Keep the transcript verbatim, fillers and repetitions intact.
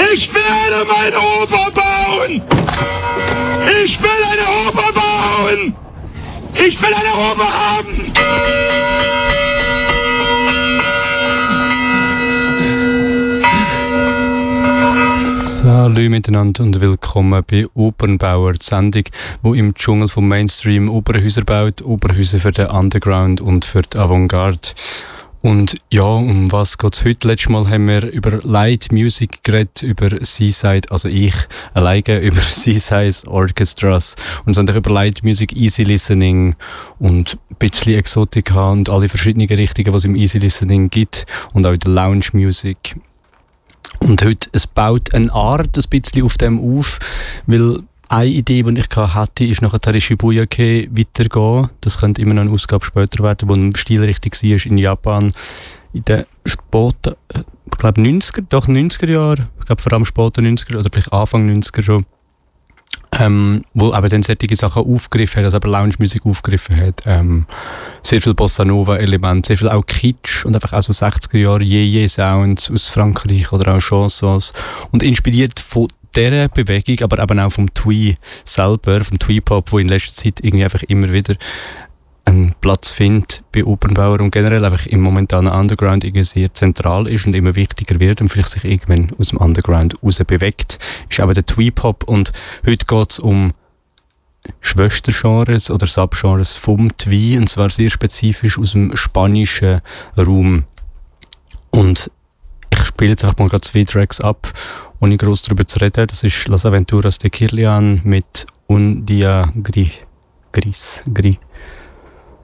Ich werde meine Oper bauen! Ich will eine Oper bauen! Ich will eine Oper haben! Hallo miteinander und willkommen bei Opernbauer, die Sendung, die im Dschungel vom Mainstream Opernhäuser baut, Opernhäuser für den Underground und für die Avantgarde. Und ja, um was geht's heute? Letztes Mal haben wir über Light Music geredet, über Seaside, also ich alleine über Seaside Orchestras und sind über Light Music, Easy Listening und ein bisschen Exotika und alle verschiedenen Richtungen, die es im Easy Listening gibt und auch in der Lounge Music. Und heute, es baut eine Art ein bisschen auf dem auf, weil eine Idee, die ich hatte, ist nachher der Shibuya-Kei weitergehen. Das könnte immer noch eine Ausgabe später werden, wo ein Stilrichtung war in Japan in den späten, ich glaube neunziger, doch neunziger Jahren, ich glaube vor allem späten neunziger oder vielleicht Anfang neunziger schon, ähm, wo aber dann solche Sachen aufgegriffen hat, also aber Lounge-Musik aufgegriffen hat, ähm, sehr viel Bossa Nova-Elemente, sehr viel auch Kitsch und einfach auch so sechziger Jahre Yeye-Sounds aus Frankreich oder auch Chansons und inspiriert von dieser Bewegung, aber eben auch vom Twee selber, vom Twee-Pop, wo in letzter Zeit irgendwie einfach immer wieder einen Platz findet bei Opernbauer und generell einfach im momentanen Underground irgendwie sehr zentral ist und immer wichtiger wird und vielleicht sich irgendwann aus dem Underground raus bewegt, ist eben der Twee-Pop. Und heute geht es um Schwestergenres oder Subgenres vom Twee, und zwar sehr spezifisch aus dem spanischen Raum. Und ich spiele jetzt einfach mal gerade zwei Tracks ab, ohne gross darüber zu reden. Das ist Las Aventuras de Kirlian mit Un Dia Gris. Gris. Gris.